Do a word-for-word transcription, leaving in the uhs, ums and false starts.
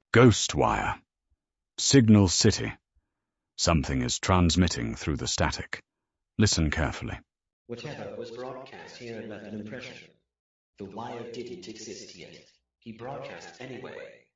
Ghost wire. Signal City. Something is transmitting through the static. Listen carefully. Whatever was broadcast here left an impression. The wire didn't exist yet. He broadcast anyway.